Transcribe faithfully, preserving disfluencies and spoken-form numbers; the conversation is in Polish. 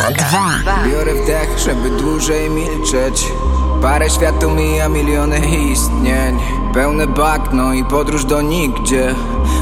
dwa. Biorę wdech, żeby dłużej milczeć. Parę światów mija, miliony istnień. Pełne bagno i podróż do nigdzie.